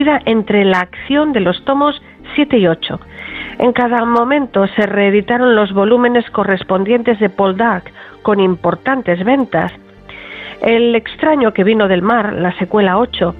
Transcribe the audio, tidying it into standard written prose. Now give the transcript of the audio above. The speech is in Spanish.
entre la acción de los tomos 7 y 8. En cada momento se reeditaron los volúmenes correspondientes de Paul Dark, con importantes ventas. El extraño que vino del mar, la secuela 8,